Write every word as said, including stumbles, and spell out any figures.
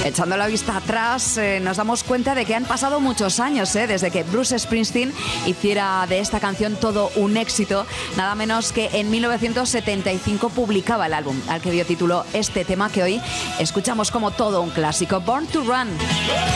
Echando la vista atrás, eh, nos damos cuenta de que han pasado muchos años eh, desde que Bruce Springsteen hiciera de esta canción todo un éxito, nada menos que en mil novecientos setenta y cinco publicaba el álbum al que dio título este tema que hoy escuchamos como todo un clásico, Born to Run.